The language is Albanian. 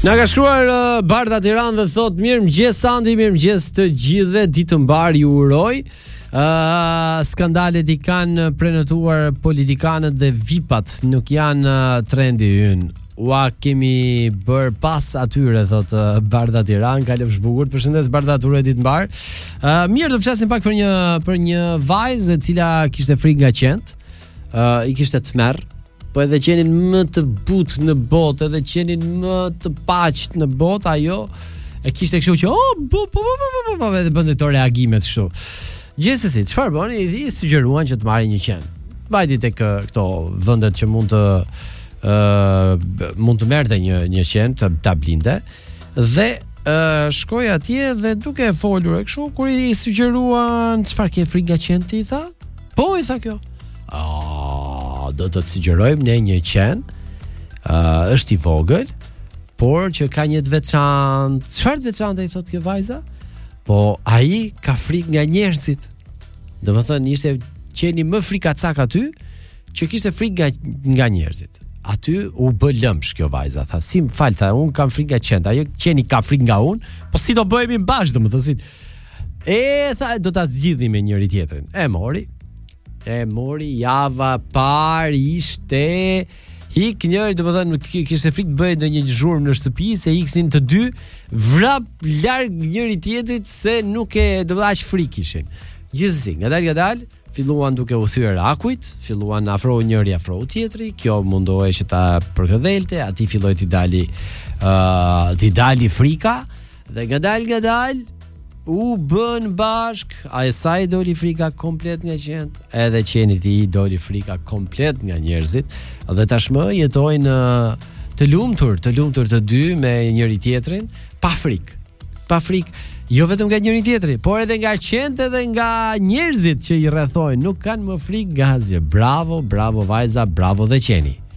Na ka shkruar Barda Tiranë dhe thot mirëmëngjes Sandi, mirëmëngjes të gjithëve, ditë mbar ju uroj. Skandalet I kanë prenotuar politikanët dhe VIP-at, nuk janë trendi ynë. Ua kemi bër pas atyre, thot Barda Tiranë, ka lëvsh bukur. Përshëndes Barda, uroj ditë mbar. Mirë, do flasim pak për një vajzë e cila kishte frikë nga qend. I kishte tmerr. Po edhe qenin më të butë në botë, edhe qenin më të paqët në botë, ajo e kishte kështu që edhe bënte to reagimet kështu. Gjithsesi, çfarë bëni? I sugjeruan që të marrin një qen. Vajti tek këto vendet që mund të merrte një qen, ta blinte. Dhe shkoi atje dhe duke folur kështu, kur I sugjeruan çfarë ke frikë nga qen ti, tha? Po, I tha kjo. Do të sugjerojmë ne një qen, është I vogël, por që ka një të veçantë. Çfarë të veçantë I thotë kjo vajza? Po ai ka frikë nga njerëzit. Domethënë ishte qeni më frikacak aty, që kishte frikë nga njerëzit. Aty u bë lëmsh kjo vajza, tha, si më fal, tha, unë kam frikë nga qen, ajo qeni ka frikë nga unë, po si do bëhemi bashkë, domethënë si. Tha, do ta zgjidhim me njëri tjetrin. E mori java par ishte hik njëri, domethënë kishte frikë bëj ndonjë zhurmë në shtëpi, se iksin të dy vrap larg njëri tjetrit, se nuk e do aq frikë ishin. Gjithsesi, ngadal filluan duke u thyer akujt, filluan afro njëri afro tjetri, kjo mundohej që ta përkëdhelte, aty filloi t'i dali frika dhe ngadal u bën bashk, ai sa I doli frika komplet nga qend, edhe qenit I doli frika komplet nga njerëzit, dhe tashmë jetojnë të lumtur të dy me njëri tjetrin, pa frikë, jo vetëm nga njëri tjetri, por edhe nga qent edhe nga njerëzit që I rrethojnë, nuk kanë më frikë nga asgjë. Bravo vajza, bravo dhe qeni.